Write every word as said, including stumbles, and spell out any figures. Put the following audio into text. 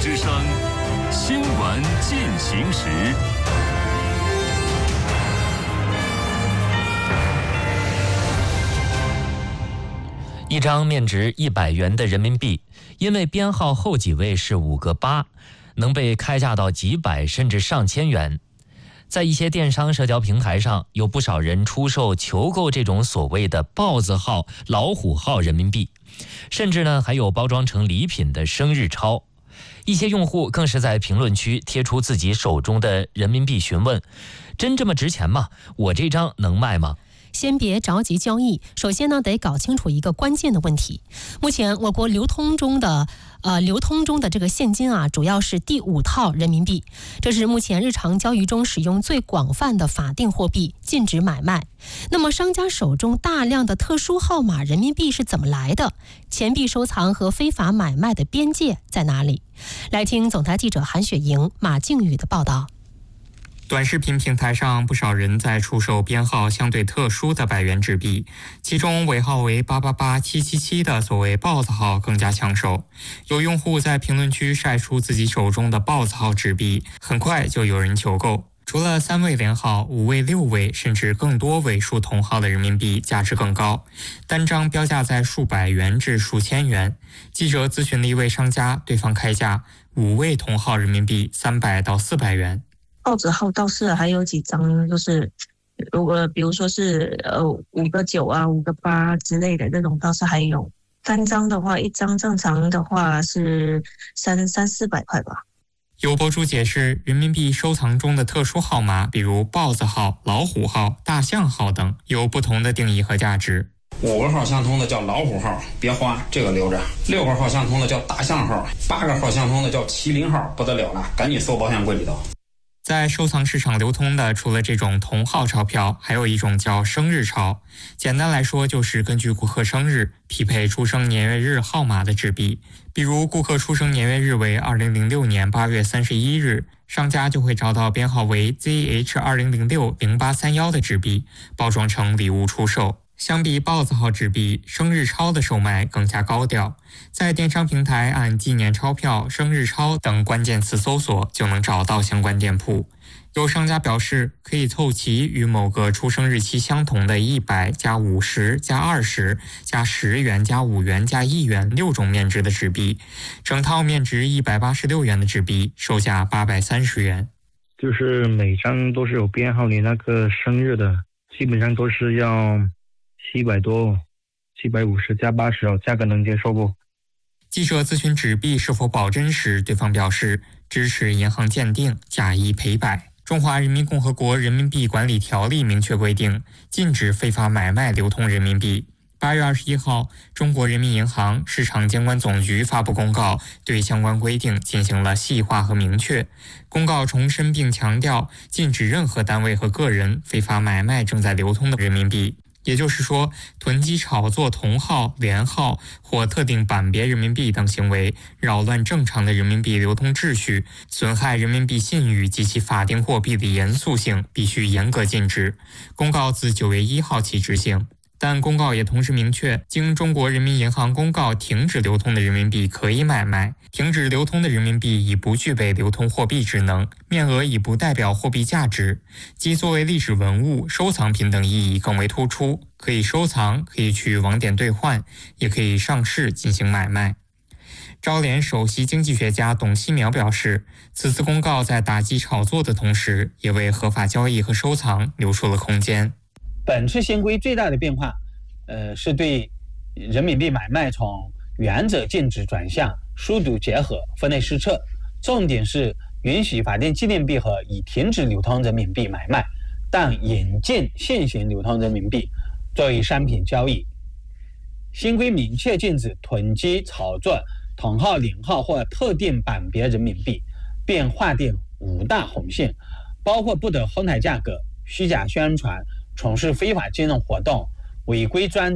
之声新闻进行时。一张面值一百元的人民币，因为编号后几位是五个八，能被开价到几百甚至上千元。在一些电商社交平台上，有不少人出售求购这种所谓的豹子号、老虎号人民币，甚至呢还有包装成礼品的生日钞。一些用户更是在评论区贴出自己手中的人民币，询问：真这么值钱吗？我这张能卖吗？ 先别着急交易，首先呢，得搞清楚一个关键的问题。目前我国流通中的呃流通中的这个现金啊，主要是第五套人民币，这是目前日常交易中使用最广泛的法定货币，禁止买卖。那么商家手中大量的特殊号码人民币是怎么来的？钱币收藏和非法买卖的边界在哪里？来听总台记者韩雪莹、马静宇的报道。 短视频平台上，不少人在出售编号相对特殊的百元纸币，其中尾号为八八八七七七的所谓豹子号更加抢手。有用户在评论区晒出自己手中的豹子号纸币，很快就有人求购。除了三位连号、五位、六位甚至更多位数同号的人民币价值更高，单张标价在数百元至数千元。记者咨询了一位商家，对方开价五位同号人民币三百到四百元。 豹子号倒是还有几张，就是如果比如说是呃五个九啊、五个八之类的那种，倒是还有。单张的话，一张正常的话是三三四百块吧。 有博主解释，人民币收藏中的特殊号码，比如豹子号、老虎号、大象号等，有不同的定义和价值。 五个号相通的叫老虎号，别花，这个留着。六个号相通的叫大象号，八个号相通的叫麒麟号，不得了了，赶紧搜保险柜里头。 在收藏市场流通的，除了这种同号钞票，还有一种叫生日钞。简单来说，就是根据顾客生日匹配出生年月日号码的纸币。比如顾客出生年月日为二零零六年八月三十一日，商家就会找到编号为 Z H 二零零六零八三一的纸币，包装成礼物出售。相比豹子号纸币，生日钞的售卖更加高调。在电商平台按纪念钞票、生日钞等关键词搜索，就能找到相关店铺。有商家表示，可以凑齐与某个出生日期相同的一百加五十加二十加十元加五元加一元六种面值的纸币，整套面值一百八十六元的纸币售价八百三十元。 就是每张都是有编号你那个生日的，基本上都是要七百多，七百五十加八十哦，价格能接受不？ 记者咨询纸币是否保真时，对方表示支持银行鉴定，假一赔百。中华人民共和国人民币管理条例明确规定，禁止非法买卖流通人民币。八月二十一号，中国人民银行市场监管总局发布公告，对相关规定进行了细化和明确。公告重申并强调，禁止任何单位和个人非法买卖正在流通的人民币。也就是说，囤积炒作同号、连号或特定版别人民币等行为，扰乱正常的人民币流通秩序，损害人民币信誉及其法定货币的严肃性，必须严格禁止。公告自九月一号起执行。但公告也同时明确，经中国人民银行公告停止流通的人民币可以买卖，停止流通的人民币已不具备流通货币职能，面额已不代表货币价值，即作为历史文物、收藏品等意义更为突出，可以收藏，可以去网点兑换，也可以上市进行买卖。招联首席经济学家董希苗表示，此次公告在打击炒作的同时，也为合法交易和收藏留出了空间。 本次新规最大的变化，呃，是对人民币买卖从原则禁止转向疏导结合、分类施策，重点是允许法定纪念币和已停止流通人民币买卖，但引进现行流通人民币作为商品交易。新规明确禁止囤积炒作同号、连号或特定版别人民币，并划定五大红线，包括不得哄抬价格、虚假宣传、从事非法金融活动、违规专